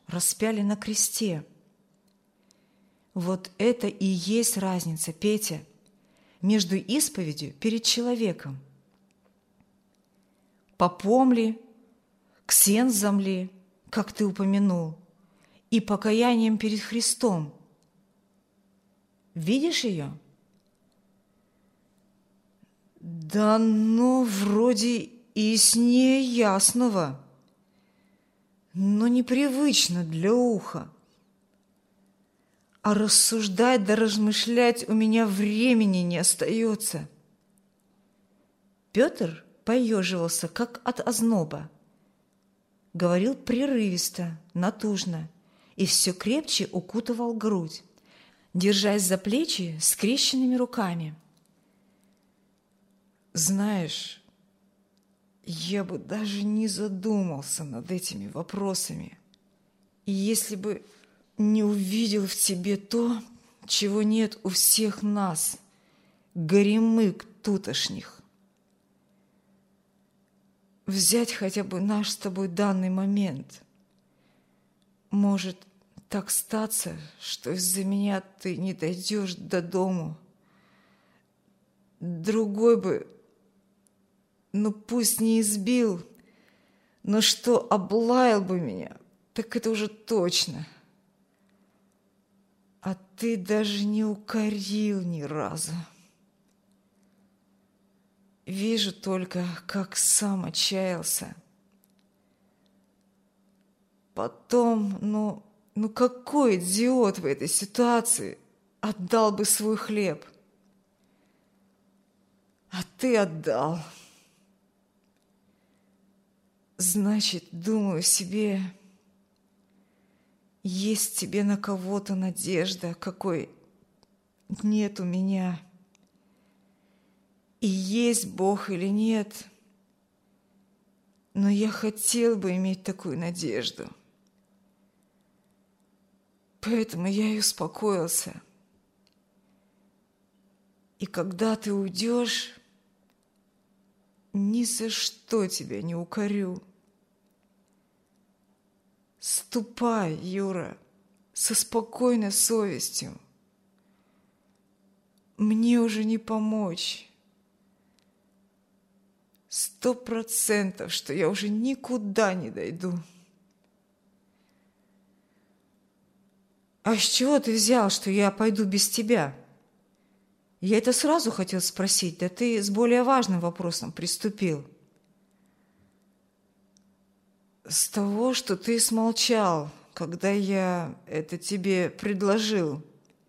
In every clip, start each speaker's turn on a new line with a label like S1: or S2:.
S1: распяли на кресте. Вот это и есть разница, Петя, между исповедью перед человеком. Попом ли, ксензом ли, как ты упомянул, и покаянием перед Христом. Видишь ее? Да ну, вроде и с ней ясного, но непривычно для уха. А рассуждать да размышлять у меня времени не остается. Петр поеживался, как от озноба. Говорил прерывисто, натужно и все крепче укутывал грудь, держась за плечи скрещенными руками. Знаешь, я бы даже не задумался над этими вопросами, если бы не увидел в тебе то, чего нет у всех нас, горемык тутошних. Взять хотя бы наш с тобой данный момент. Может так статься, что из-за меня ты не дойдешь до дому. Другой бы, ну пусть не избил, но что облаял бы меня, так это уже точно. А ты даже не укорил ни разу. Вижу только, как сам отчаялся. Потом, ну какой идиот в этой ситуации отдал бы свой хлеб? А ты отдал. Значит, думаю себе, есть тебе на кого-то надежда, какой нет у меня. И есть Бог или нет, но я хотел бы иметь такую надежду. Поэтому я и успокоился. И когда ты уйдешь, ни за что тебя не укорю. Ступай, Юра, со спокойной совестью. Мне уже не помочь. 100%, что я уже никуда не дойду. А с чего ты взял, что я пойду без тебя? Я это сразу хотел спросить, да ты с более важным вопросом приступил. С того, что ты смолчал, когда я это тебе предложил.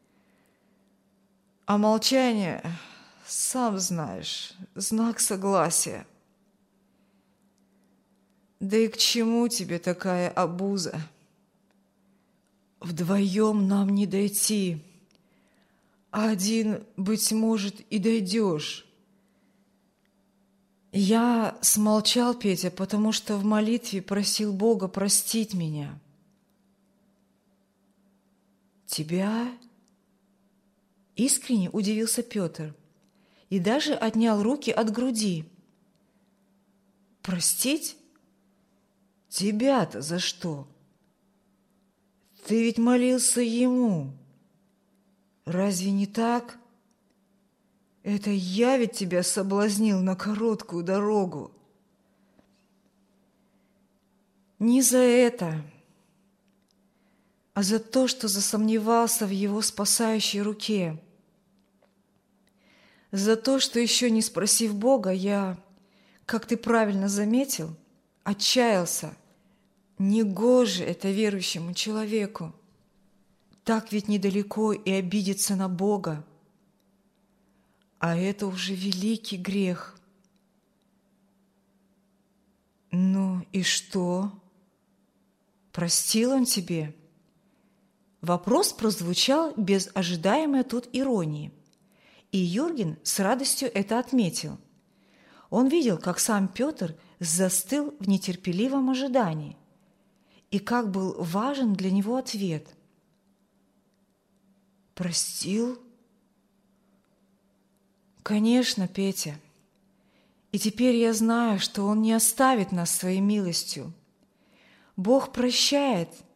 S1: А молчание, сам знаешь, знак согласия. Да и к чему тебе такая обуза? Вдвоем нам не дойти, а один, быть может, и дойдешь. Я смолчал, Петя, потому что в молитве просил Бога простить меня. Тебя? Искренне удивился Петр и даже отнял руки от груди. Простить? Тебя-то за что? Ты ведь молился Ему. Разве не так? Это я ведь тебя соблазнил на короткую дорогу. Не за это, а за то, что засомневался в Его спасающей руке. За то, что еще не спросив Бога, я, как ты правильно заметил, отчаялся. Негоже это верующему человеку. Так ведь недалеко и обидеться на Бога. А это уже великий грех. Ну и что? Простил Он тебе? Вопрос прозвучал без ожидаемой тут иронии. И Юрген с радостью это отметил. Он видел, как сам Петр застыл в нетерпеливом ожидании, и как был важен для него ответ. «Простил?» «Конечно, Петя. И теперь я знаю, что Он не оставит нас своей милостью. Бог прощает,